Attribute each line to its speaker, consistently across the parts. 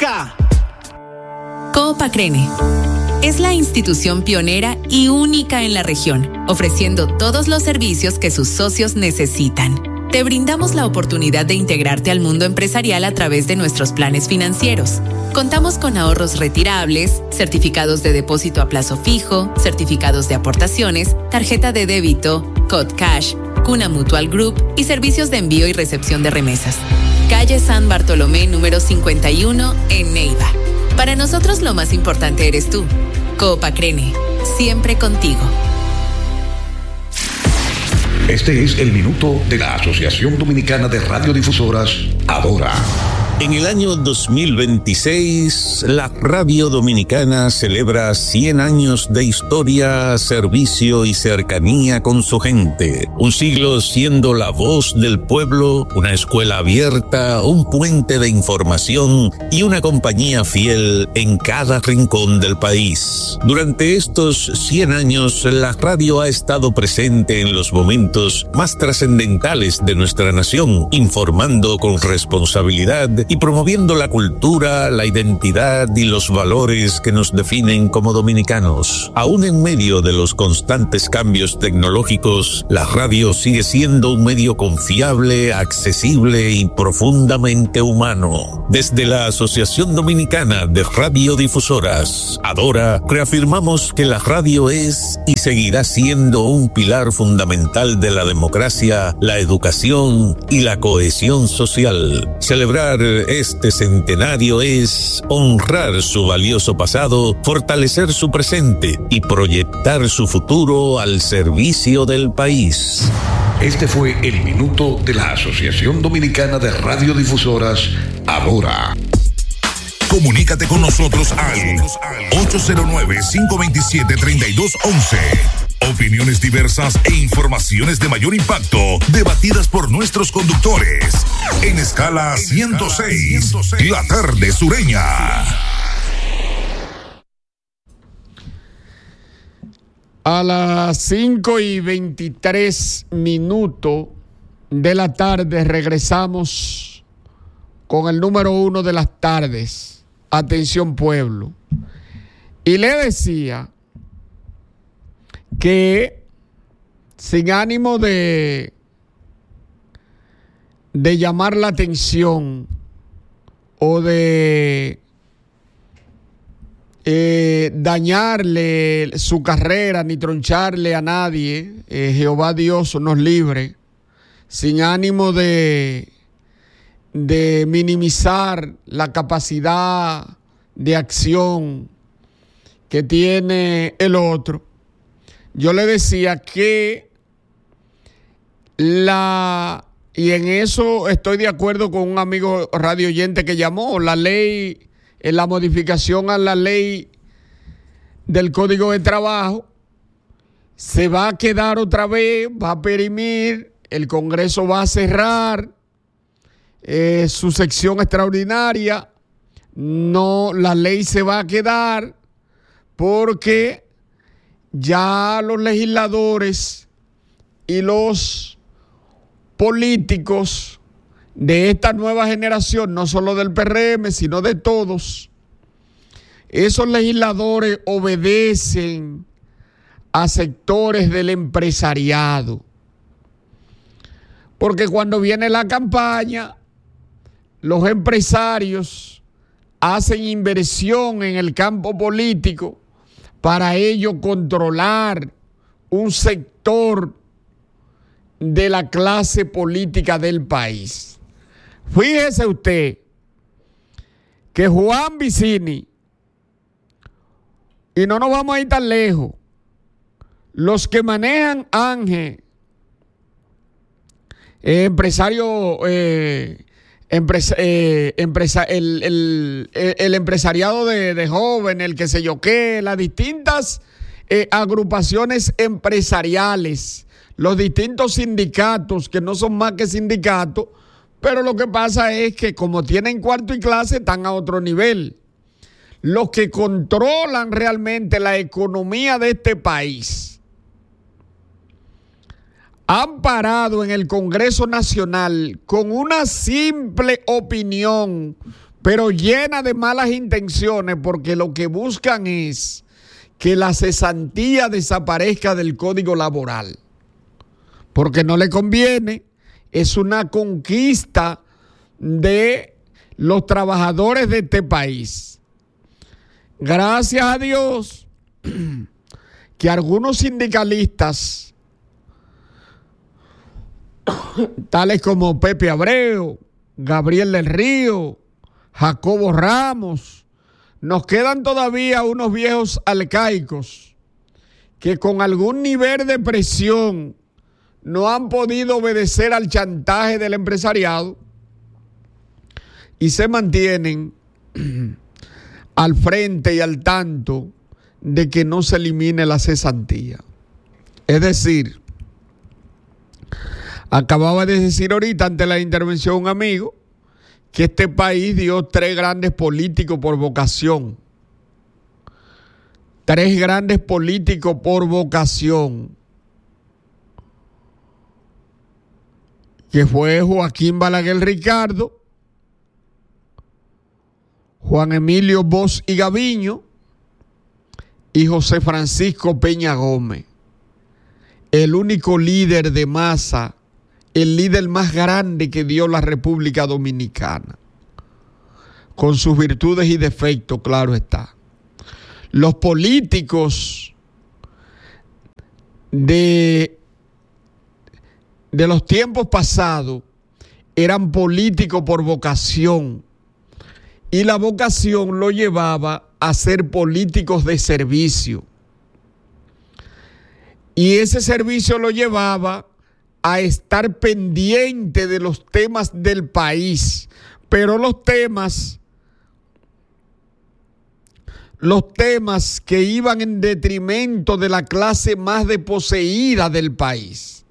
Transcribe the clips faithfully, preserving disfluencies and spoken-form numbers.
Speaker 1: ya.
Speaker 2: Coop Acrene es la institución pionera y única en la región, ofreciendo todos los servicios que sus socios necesitan. Te brindamos la oportunidad de integrarte al mundo empresarial a través de nuestros planes financieros. Contamos con ahorros retirables, certificados de depósito a plazo fijo, certificados de aportaciones, tarjeta de débito, Code Cash, Cuna Mutual Group y servicios de envío y recepción de remesas. Calle San Bartolomé número cincuenta y uno en Neiva. Para nosotros lo más importante eres tú. Coop Acrene, siempre contigo.
Speaker 3: Este es el minuto de la Asociación Dominicana de Radiodifusoras, Adora.
Speaker 4: En el año dos mil veintiséis, la radio dominicana celebra cien años de historia, servicio y cercanía con su gente. Un siglo siendo la voz del pueblo, una escuela abierta, un puente de información y una compañía fiel en cada rincón del país. Durante estos cien años, la radio ha estado presente en los momentos más trascendentales de nuestra nación, informando con responsabilidad y promoviendo la cultura, la identidad y los valores que nos definen como dominicanos. Aún en medio de los constantes cambios tecnológicos, la radio sigue siendo un medio confiable, accesible y profundamente humano. Desde la Asociación Dominicana de Radiodifusoras, Adora, reafirmamos que la radio es y seguirá siendo un pilar fundamental de la democracia, la educación y la cohesión social. Celebrar este centenario es honrar su valioso pasado, fortalecer su presente y proyectar su futuro al servicio del país.
Speaker 3: Este fue el minuto de la Asociación Dominicana de Radiodifusoras, Adora.
Speaker 5: Comunícate con nosotros al ocho cero nueve, cinco dos siete, tres dos uno uno. Opiniones diversas e informaciones de mayor impacto, debatidas por nuestros conductores. En escala ciento seis, la tarde sureña.
Speaker 1: A las cinco y veintitrés minutos de la tarde regresamos con el número uno de las tardes. Atención, pueblo. Y le decía que sin ánimo de, de llamar la atención o de eh, dañarle su carrera ni troncharle a nadie, eh, Jehová Dios nos libre, sin ánimo de, de minimizar la capacidad de acción que tiene el otro. Yo le decía que la, y en eso estoy de acuerdo con un amigo radio oyente que llamó, la ley, en la modificación a la ley del Código de Trabajo, se va a quedar otra vez, va a perimir, el Congreso va a cerrar eh, su sección extraordinaria, no, la ley se va a quedar porque ya los legisladores y los políticos de esta nueva generación, no solo del P R M, sino de todos, esos legisladores obedecen a sectores del empresariado. Porque cuando viene la campaña, los empresarios hacen inversión en el campo político para ello controlar un sector de la clase política del país. Fíjese usted que Juan Vicini, y no nos vamos a ir tan lejos, los que manejan Ángel, eh, empresario, eh, empresa, eh, empresa, el, el, el empresariado de, de jóvenes, el que sé yo qué, las distintas eh, agrupaciones empresariales, los distintos sindicatos que no son más que sindicatos, pero lo que pasa es que como tienen cuarto y clase están a otro nivel. Los que controlan realmente la economía de este país han parado en el Congreso Nacional con una simple opinión pero llena de malas intenciones, porque lo que buscan es que la cesantía desaparezca del Código Laboral, porque no le conviene. Es una conquista de los trabajadores de este país. Gracias a Dios que algunos sindicalistas, tales como Pepe Abreu, Gabriel del Río, Jacobo Ramos, nos quedan todavía unos viejos arcaicos que con algún nivel de presión no han podido obedecer al chantaje del empresariado y se mantienen al frente y al tanto de que no se elimine la cesantía. Es decir, acababa de decir ahorita ante la intervención un amigo que este país dio tres grandes políticos por vocación. Tres grandes políticos por vocación. Que fue Joaquín Balaguer Ricardo, Juan Emilio Bosch y Gaviño y José Francisco Peña Gómez. El único líder de masa, el líder más grande que dio la República Dominicana, con sus virtudes y defectos, claro está. Los políticos de, de los tiempos pasados eran políticos por vocación, y la vocación lo llevaba a ser políticos de servicio. Y ese servicio lo llevaba a estar pendiente de los temas del país, pero los temas, los temas que iban en detrimento de la clase más desposeída del país.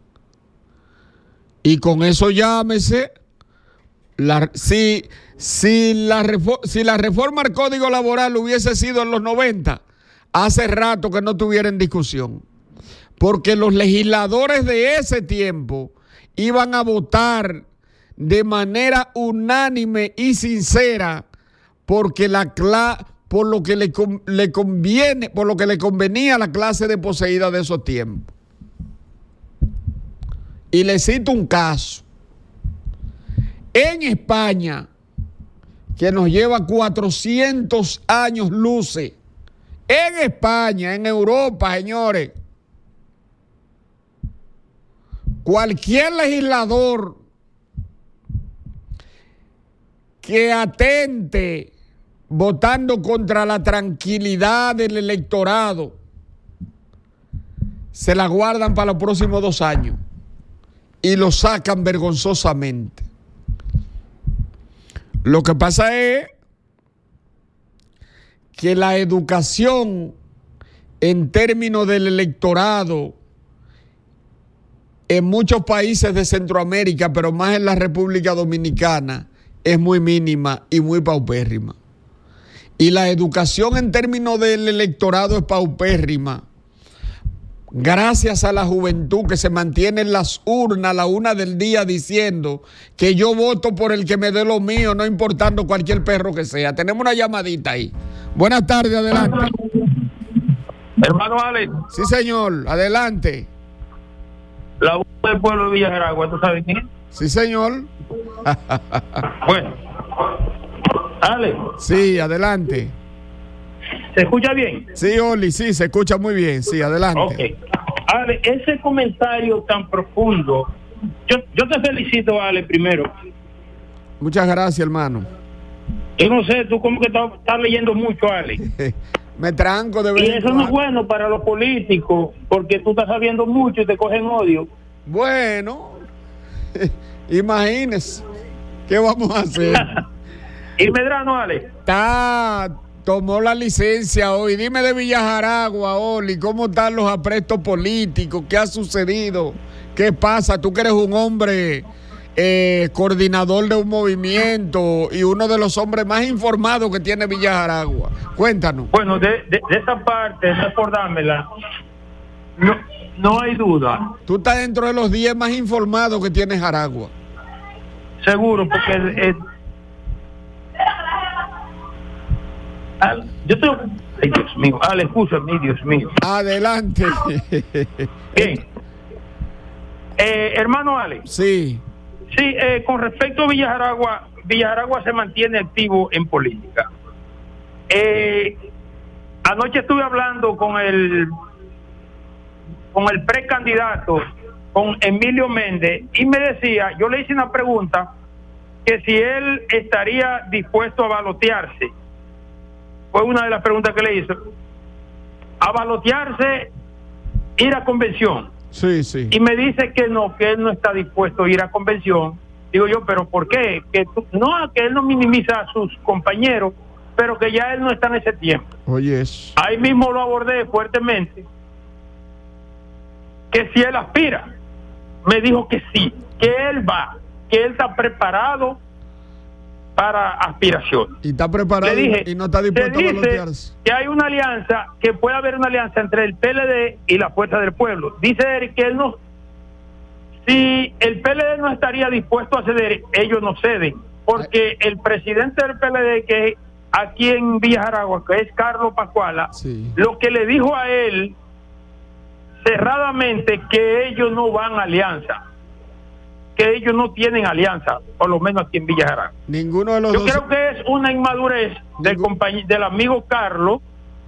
Speaker 1: Y con eso llámese, la, si, si, la, si la reforma al Código Laboral hubiese sido en los noventa, hace rato que no tuviera en discusión. Porque los legisladores de ese tiempo iban a votar de manera unánime y sincera porque la por lo que le, le conviene, por lo que le convenía a la clase desposeída de esos tiempos. Y le cito un caso. En España, que nos lleva cuatrocientos años luce, en España, en Europa, señores, cualquier legislador que atente votando contra la tranquilidad del electorado, se la guardan para los próximos dos años y lo sacan vergonzosamente. Lo que pasa es que la educación en términos del electorado en muchos países de Centroamérica, pero más en la República Dominicana, es muy mínima y muy paupérrima. Y la educación en términos del electorado es paupérrima. Gracias a la juventud que se mantiene en las urnas a la una del día diciendo que yo voto por el que me dé lo mío, no importando cualquier perro que sea. Tenemos una llamadita ahí. Buenas tardes, adelante.
Speaker 6: Hermano Alex.
Speaker 1: Sí, señor, adelante.
Speaker 6: La voz del pueblo de Villajaragua, ¿tú sabes quién?
Speaker 1: Sí, señor.
Speaker 6: Bueno, Alex.
Speaker 1: Sí, adelante.
Speaker 6: ¿Se escucha bien?
Speaker 1: Sí, Oli, sí, se escucha muy bien. Sí, adelante.
Speaker 6: Ok. Ale, ese comentario tan profundo, yo, yo te felicito, Ale, primero.
Speaker 1: Muchas gracias, hermano.
Speaker 6: Yo no sé, tú como que estás, estás leyendo mucho, Ale.
Speaker 1: Me tranco de ver.
Speaker 6: Y eso no es bueno para los políticos, porque tú estás sabiendo mucho y te cogen odio.
Speaker 1: Bueno, imagínese, ¿qué vamos a hacer?
Speaker 6: ¿Y Medrano, Ale?
Speaker 1: Está... Tomó la licencia hoy. Dime de Villajaragua, Oli, ¿cómo están los aprestos políticos? ¿Qué ha sucedido? ¿Qué pasa? Tú que eres un hombre eh, coordinador de un movimiento y uno de los hombres más informados que tiene Villajaragua. Cuéntanos.
Speaker 6: Bueno, de, de, de esa parte, no es por dármela, no, no hay duda.
Speaker 1: Tú estás dentro de los diez más informados que tiene Jaragua.
Speaker 6: Seguro, porque... El, el, Al, yo estoy... Ay, Dios mío. Ale, escúchame, Dios mío.
Speaker 1: Adelante.
Speaker 6: Bien. Eh, hermano Ale.
Speaker 1: Sí.
Speaker 6: Sí, eh, con respecto a Villajaragua, Villajaragua se mantiene activo en política. Eh, anoche estuve hablando con el con el precandidato, con Emilio Méndez, y me decía, yo le hice una pregunta, que si él estaría dispuesto a balotearse. Fue una de las preguntas que le hizo. A balotearse, ir a convención.
Speaker 1: Sí, sí.
Speaker 6: Y me dice que no, que él no está dispuesto a ir a convención. Digo yo, ¿pero por qué? Que tú, no, que él no minimiza a sus compañeros, pero que ya él no está en ese tiempo.
Speaker 1: Oye, eso.
Speaker 6: Ahí mismo lo abordé fuertemente, que si él aspira, me dijo que sí, que él va, que él está preparado para aspiración.
Speaker 1: Y está preparado. Le dije, y no está dispuesto a balotearse.
Speaker 6: Que hay una alianza, que puede haber una alianza entre el P L D y la Fuerza del Pueblo. Dice Eric que él no, si el P L D no estaría dispuesto a ceder, ellos no ceden, porque el presidente del P L D, que aquí en Villajaragua, que es Carlos Pascuala, sí, lo que le dijo a él cerradamente, que ellos no van a alianza, que ellos no tienen alianza, por lo menos aquí en Villajaragua.
Speaker 1: Ninguno de los
Speaker 6: Yo
Speaker 1: dos...
Speaker 6: creo que es una inmadurez del, compañ... del amigo Carlos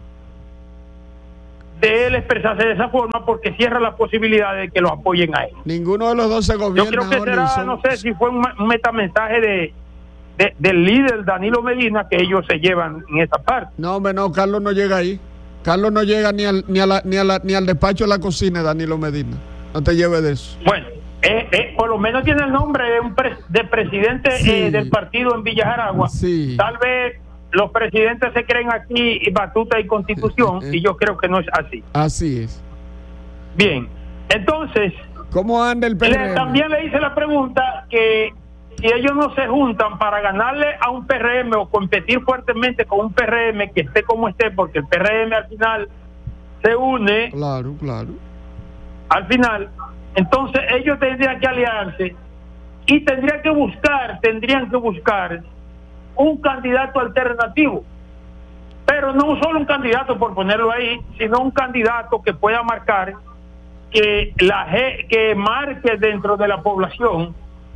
Speaker 6: de él expresarse de esa forma, porque cierra la posibilidad de que lo apoyen a él.
Speaker 1: Ninguno de los dos se gobierna.
Speaker 6: Yo creo que será, son... no sé si fue un, un metamensaje de, de del líder Danilo Medina, que ellos se llevan en esa parte.
Speaker 1: No, hombre, no, Carlos no llega ahí. Carlos no llega ni al ni a la, ni, a la, ni al despacho de la cocina de Danilo Medina. No te lleves de eso.
Speaker 6: Bueno, eh, eh, por lo menos tiene el nombre de un pre, de presidente, sí, eh, del partido en Villajaragua.
Speaker 1: Sí.
Speaker 6: Tal vez los presidentes se creen aquí batuta y constitución, eh, eh. y yo creo que no es así.
Speaker 1: Así es.
Speaker 6: Bien, entonces,
Speaker 1: ¿cómo anda el P R M?
Speaker 6: Le, también le hice la pregunta que si ellos no se juntan para ganarle a un P R M o competir fuertemente con un P R M que esté como esté, porque el P R M al final se une.
Speaker 1: Claro, claro.
Speaker 6: Al final, entonces ellos tendrían que aliarse y tendrían que buscar, tendrían que buscar un candidato alternativo. Pero no solo un candidato por ponerlo ahí, sino un candidato que pueda marcar, que la que marque dentro de la población.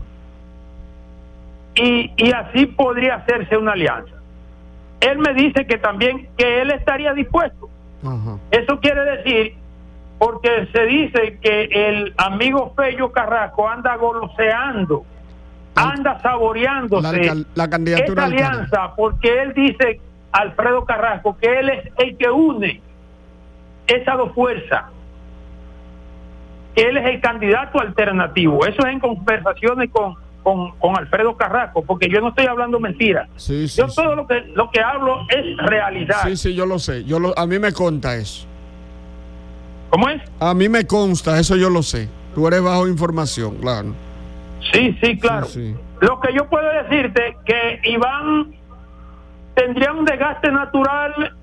Speaker 6: Y, y así podría hacerse una alianza. Él me dice que también que él estaría dispuesto. Uh-huh. Eso quiere decir, porque se dice que el amigo Fello Carrasco anda goloseando, anda saboreándose
Speaker 1: la, la candidatura
Speaker 6: esta alianza, porque él dice, Alfredo Carrasco, que él es el que une esas dos fuerzas, que él es el candidato alternativo. Eso es en conversaciones con Con, con Alfredo Carrasco, porque yo no estoy hablando mentiras.
Speaker 1: Sí, sí,
Speaker 6: yo
Speaker 1: sí.
Speaker 6: todo lo que lo que hablo es realidad.
Speaker 1: Sí, sí, yo lo sé. Yo lo, a mí me consta eso.
Speaker 6: ¿Cómo es?
Speaker 1: A mí me consta, eso yo lo sé. Tú eres bajo información, claro.
Speaker 6: Sí, sí, claro.
Speaker 1: Sí, sí.
Speaker 6: Lo que yo puedo decirte que Iván tendría un desgaste natural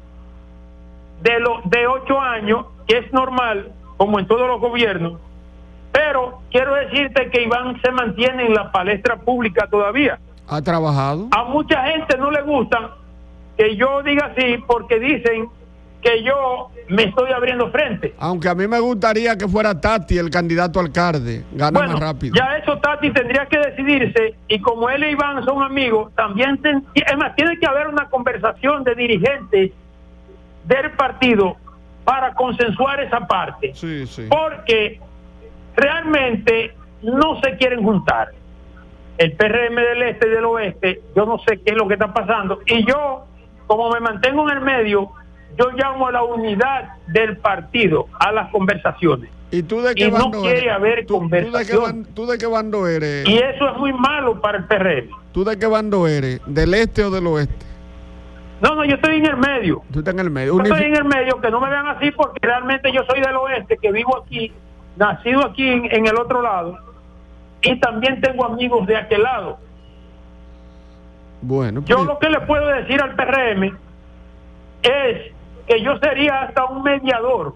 Speaker 6: de lo, de ocho años, que es normal, como en todos los gobiernos. Pero quiero decirte que Iván se mantiene en la palestra pública todavía.
Speaker 1: ¿Ha trabajado?
Speaker 6: A mucha gente no le gusta que yo diga así, porque dicen que yo me estoy abriendo frente.
Speaker 1: Aunque a mí me gustaría que fuera Tati el candidato alcalde, gana
Speaker 6: bueno,
Speaker 1: más rápido.
Speaker 6: Ya eso Tati tendría que decidirse, y como él e Iván son amigos, también ten, es más, tiene que haber una conversación de dirigentes del partido para consensuar esa parte.
Speaker 1: Sí, sí.
Speaker 6: Porque realmente no se quieren juntar. El P R M del este y del oeste, yo no sé qué es lo que está pasando, y yo, como me mantengo en el medio, yo llamo a la unidad del partido, a las conversaciones.
Speaker 1: ¿Y tú de qué
Speaker 6: y
Speaker 1: bando
Speaker 6: no quiere
Speaker 1: eres?
Speaker 6: haber
Speaker 1: ¿Tú,
Speaker 6: conversación.
Speaker 1: ¿tú de, qué bando, ¿Tú de qué bando eres?
Speaker 6: Y eso es muy malo para el P R M.
Speaker 1: ¿Tú de qué bando eres? ¿Del este o del oeste?
Speaker 6: No, no, yo estoy en el medio.
Speaker 1: Tú estás en el medio.
Speaker 6: Yo
Speaker 1: Unifi-
Speaker 6: estoy en el medio, que no me vean así, porque realmente yo soy del oeste, que vivo aquí, nacido aquí en, en el otro lado, y también tengo amigos de aquel lado.
Speaker 1: Bueno,
Speaker 6: yo
Speaker 1: pues...
Speaker 6: lo que le puedo decir al P R M es que yo sería hasta un mediador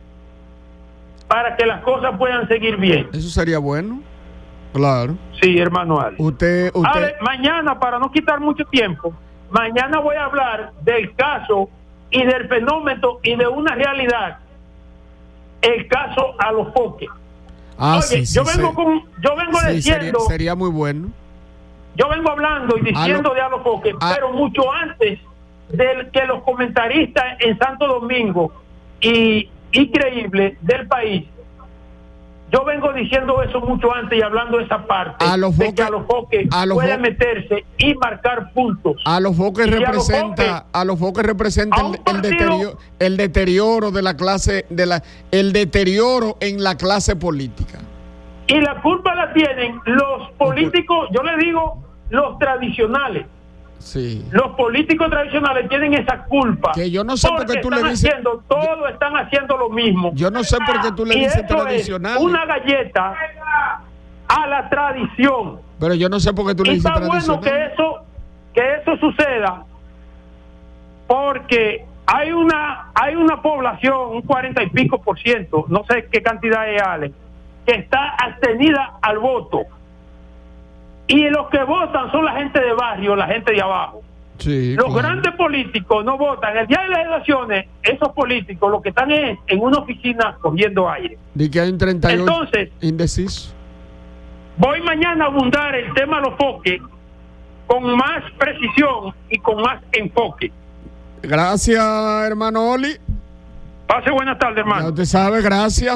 Speaker 6: para que las cosas puedan seguir bien.
Speaker 1: Eso sería bueno, claro.
Speaker 6: Sí, hermano Ale.
Speaker 1: Usted, usted...
Speaker 6: Ale, mañana, para no quitar mucho tiempo, mañana voy a hablar del caso y del fenómeno y de una realidad, el caso a los foques.
Speaker 1: Ah,
Speaker 6: Oye,
Speaker 1: sí, sí,
Speaker 6: yo vengo
Speaker 1: sí.
Speaker 6: con, yo vengo
Speaker 1: Sí,
Speaker 6: diciendo,
Speaker 1: sería, sería muy bueno.
Speaker 6: yo vengo hablando y diciendo
Speaker 1: A lo-
Speaker 6: de a los foques,
Speaker 1: a-
Speaker 6: pero mucho antes del que los comentaristas en Santo Domingo y increíble del país. Yo vengo diciendo eso mucho antes y hablando de esa parte,
Speaker 1: A los
Speaker 6: de
Speaker 1: foques-
Speaker 6: que a los foques
Speaker 1: a los
Speaker 6: puede
Speaker 1: fo-
Speaker 6: meterse y marcar puntos.
Speaker 1: A los foques
Speaker 6: Y a los
Speaker 1: representa,
Speaker 6: foques-
Speaker 1: a los foques representa
Speaker 6: a
Speaker 1: el,
Speaker 6: un
Speaker 1: el
Speaker 6: partido-
Speaker 1: deterioro, el deterioro de la clase, de la, el deterioro en la clase política.
Speaker 6: Y la culpa la tienen los políticos, yo le digo los tradicionales.
Speaker 1: Sí.
Speaker 6: Los políticos tradicionales tienen esa culpa.
Speaker 1: Que yo no sé por
Speaker 6: porque
Speaker 1: qué tú le
Speaker 6: están
Speaker 1: dices-
Speaker 6: haciendo, todos están haciendo lo mismo.
Speaker 1: Yo no sé por qué tú le
Speaker 6: Y
Speaker 1: dices
Speaker 6: eso
Speaker 1: tradicional.
Speaker 6: es una galleta a la tradición.
Speaker 1: Pero yo no sé por qué tú le
Speaker 6: Y
Speaker 1: dices
Speaker 6: está bueno
Speaker 1: tradicional.
Speaker 6: que eso, que eso suceda, porque hay una, hay una población, un cuarenta y pico por ciento, no sé qué cantidad es, Ale, que está abstenida al voto. Y los que votan son la gente de barrio, la gente de abajo.
Speaker 1: Sí,
Speaker 6: Los
Speaker 1: claro.
Speaker 6: grandes políticos no votan. El día de las elecciones, esos políticos lo que están es en una oficina cogiendo aire.
Speaker 1: Di que hay un treinta y ocho
Speaker 6: Entonces,
Speaker 1: indeciso.
Speaker 6: voy mañana a abundar el tema de los foques con más precisión y con más enfoque.
Speaker 1: Gracias, hermano Oli.
Speaker 6: Pase buenas tardes, hermano.
Speaker 1: Ya usted sabe, gracias.